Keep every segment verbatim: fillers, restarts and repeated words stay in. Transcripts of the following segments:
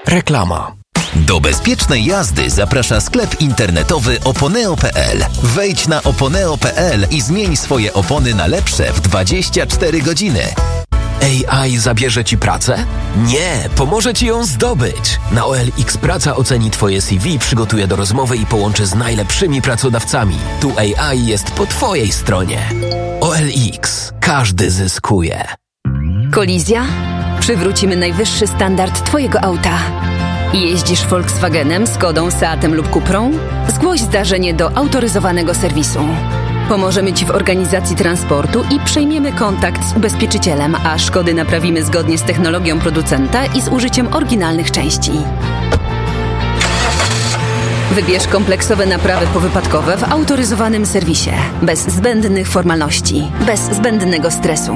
Reklama. Do bezpiecznej jazdy zaprasza sklep internetowy oponeo kropka pe el. Wejdź na oponeo kropka pe el i zmień swoje opony na lepsze w dwadzieścia cztery godziny. A I zabierze Ci pracę? Nie, pomoże Ci ją zdobyć. Na O L X Praca oceni Twoje C V, przygotuje do rozmowy i połączy z najlepszymi pracodawcami. Tu A I jest po Twojej stronie. O L X. Każdy zyskuje. Kolizja? Przywrócimy najwyższy standard Twojego auta. Jeździsz Volkswagenem, Skodą, Seatem lub Cuprą? Zgłoś zdarzenie do autoryzowanego serwisu. Pomożemy Ci w organizacji transportu i przejmiemy kontakt z ubezpieczycielem, a szkody naprawimy zgodnie z technologią producenta i z użyciem oryginalnych części. Wybierz kompleksowe naprawy powypadkowe w autoryzowanym serwisie. Bez zbędnych formalności, bez zbędnego stresu.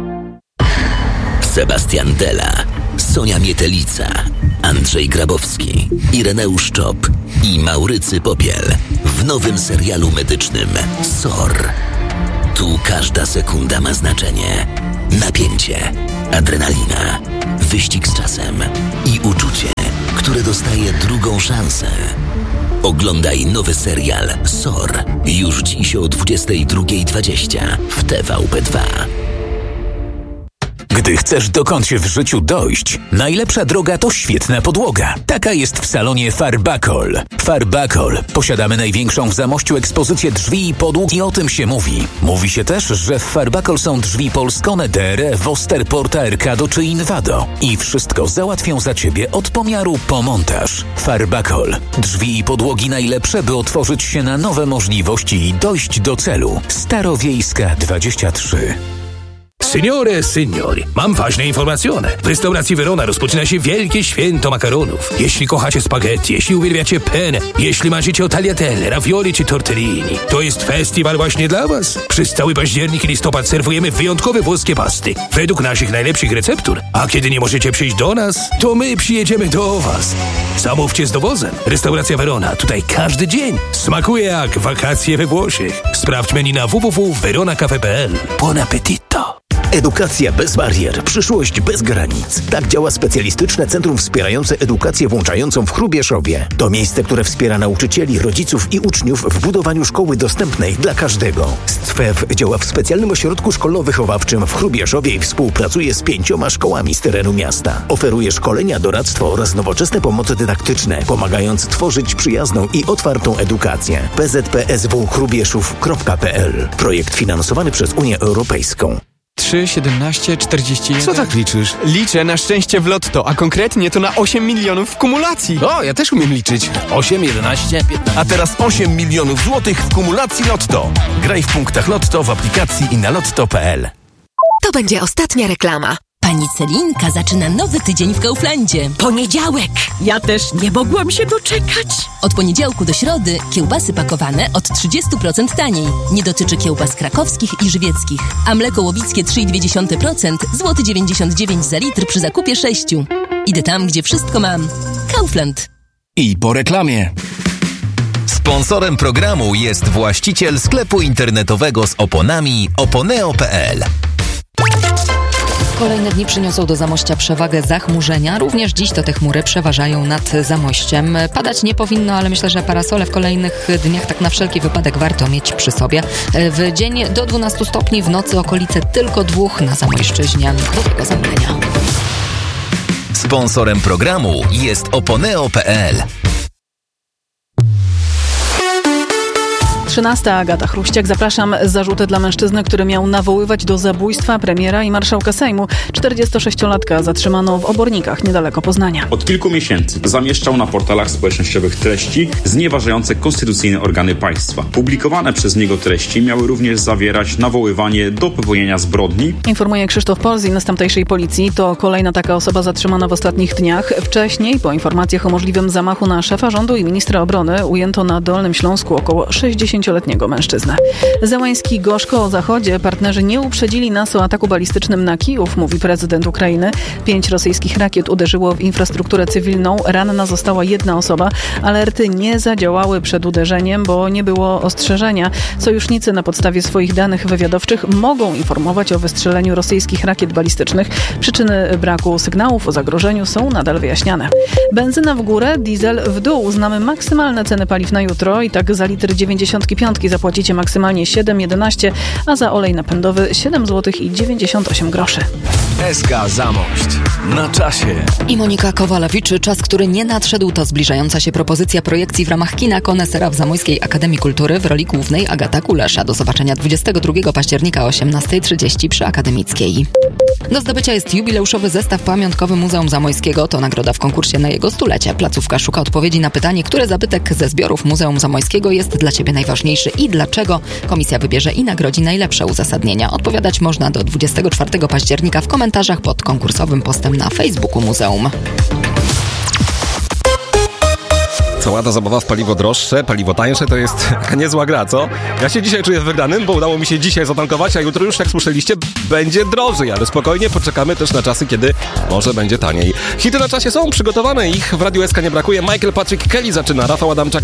Sebastian Della, Sonia Mietelica, Andrzej Grabowski, Ireneusz Czop i Maurycy Popiel w nowym serialu medycznym S O R. Tu każda sekunda ma znaczenie. Napięcie, adrenalina, wyścig z czasem i uczucie, które dostaje drugą szansę. Oglądaj nowy serial S O R już dziś o dwudziestej drugiej dwadzieścia w T V P dwa. Gdy chcesz dokądś w życiu dojść, najlepsza droga to świetna podłoga. Taka jest w salonie Farbakol. Farbakol. Posiadamy największą w Zamościu ekspozycję drzwi i podłóg i o tym się mówi. Mówi się też, że w Farbakol są drzwi Polskone D R E, Wosterporta, Erkado czy Invado. I wszystko załatwią za Ciebie od pomiaru po montaż. Farbakol. Drzwi i podłogi najlepsze, by otworzyć się na nowe możliwości i dojść do celu. Starowiejska dwadzieścia trzy. Signore e signori, mam ważne informacjone. W restauracji Verona rozpoczyna się wielkie święto makaronów. Jeśli kochacie spaghetti, jeśli uwielbiacie penne, jeśli marzycie o tagliatelle, ravioli czy tortellini, to jest festiwal właśnie dla Was. Przez cały październik i listopad serwujemy wyjątkowe włoskie pasty według naszych najlepszych receptur. A kiedy nie możecie przyjść do nas, to my przyjedziemy do Was. Zamówcie z dowozem. Restauracja Verona, tutaj każdy dzień smakuje jak wakacje we Włoszech. Sprawdź menu na w w w kropka verona cafe kropka p l. Buon appetito! Edukacja bez barier, przyszłość bez granic. Tak działa specjalistyczne centrum wspierające edukację włączającą w Hrubieszowie. To miejsce, które wspiera nauczycieli, rodziców i uczniów w budowaniu szkoły dostępnej dla każdego. S C W E W działa w specjalnym ośrodku szkolno-wychowawczym w Hrubieszowie i współpracuje z pięcioma szkołami z terenu miasta. Oferuje szkolenia, doradztwo oraz nowoczesne pomoce dydaktyczne, pomagając tworzyć przyjazną i otwartą edukację. p z p s w hrubieszów kropka p l. Projekt finansowany przez Unię Europejską. trzy, siedemnaście, czterdzieści jeden. Co tak liczysz? Liczę na szczęście w lotto, a konkretnie to na osiem milionów w kumulacji. O, ja też umiem liczyć. osiem, jedenaście, piętnaście. A teraz osiem milionów złotych w kumulacji Lotto. Graj w punktach Lotto w aplikacji i na lotto kropka p l. To będzie ostatnia reklama. Pani Celinka zaczyna nowy tydzień w Kauflandzie. Poniedziałek! Ja też nie mogłam się doczekać. Od poniedziałku do środy kiełbasy pakowane od trzydzieści procent taniej. Nie dotyczy kiełbas krakowskich i żywieckich. A mleko łowickie trzy i dwie dziesiąte procent, złoty dziewięćdziesiąt dziewięć za litr przy zakupie sześciu. Idę tam, gdzie wszystko mam. Kaufland. I po reklamie. Sponsorem programu jest właściciel sklepu internetowego z oponami oponeo kropka p l. Kolejne dni przyniosą do Zamościa przewagę zachmurzenia. Również dziś to te chmury przeważają nad Zamościem. Padać nie powinno, ale myślę, że parasole w kolejnych dniach tak na wszelki wypadek warto mieć przy sobie. W dzień do dwunastu stopni, w nocy okolice tylko dwóch na Zamojszczyźnie. Dobrego zamknięcia. Sponsorem programu jest oponeo kropka p l. trzynasta. Agata Chruściak. Zapraszam. Zarzuty dla mężczyzny, który miał nawoływać do zabójstwa premiera i marszałka Sejmu. czterdziestosześciolatka zatrzymano w Obornikach, niedaleko Poznania. Od kilku miesięcy zamieszczał na portalach społecznościowych treści znieważające konstytucyjne organy państwa. Publikowane przez niego treści miały również zawierać nawoływanie do popełnienia zbrodni. Informuje Krzysztof Polzin z tamtejszej policji. To kolejna taka osoba zatrzymana w ostatnich dniach. Wcześniej, po informacjach o możliwym zamachu na szefa rządu i ministra obrony, ujęto na Dolnym Śląsku około sześćdziesięciu sześćdziesięcioletniego mężczyznę. Zełański gorzko o Zachodzie. Partnerzy nie uprzedzili nas o ataku balistycznym na Kijów, mówi prezydent Ukrainy. Pięć rosyjskich rakiet uderzyło w infrastrukturę cywilną. Ranna została jedna osoba. Alerty nie zadziałały przed uderzeniem, bo nie było ostrzeżenia. Sojusznicy na podstawie swoich danych wywiadowczych mogą informować o wystrzeleniu rosyjskich rakiet balistycznych. Przyczyny braku sygnałów o zagrożeniu są nadal wyjaśniane. Benzyna w górę, diesel w dół. Znamy maksymalne ceny paliw na jutro i tak za litr dziewięćdziesiąt pięć zapłacicie maksymalnie siedem jedenaście, a za olej napędowy siedem złotych i dziewięćdziesiąt osiem groszy. S K Zamość. Na czasie. I Monika Kowalewicz. Czas, który nie nadszedł, to zbliżająca się propozycja projekcji w ramach kina Konesera w Zamojskiej Akademii Kultury w roli głównej Agata Kulesza. Do zobaczenia dwudziestego drugiego października o osiemnasta trzydzieści przy Akademickiej. Do zdobycia jest jubileuszowy zestaw pamiątkowy Muzeum Zamojskiego. To nagroda w konkursie na jego stulecie. Placówka szuka odpowiedzi na pytanie, który zabytek ze zbiorów Muzeum Zamojskiego jest dla Ciebie najważniejszy i dlaczego. Komisja wybierze i nagrodzi najlepsze uzasadnienia. Odpowiadać można do dwudziestego czwartego października w komentarzach pod konkursowym postem na Facebooku Muzeum. Cała ta zabawa w paliwo droższe, paliwo tańsze to jest taka niezła gra, co? Ja się dzisiaj czuję wygranym, bo udało mi się dzisiaj zatankować, a jutro już, jak słyszeliście, będzie drożej, ale spokojnie poczekamy też na czasy, kiedy może będzie taniej. Hity na czasie są przygotowane, ich w Radiu S K nie brakuje. Michael Patrick Kelly zaczyna, Rafał Adamczak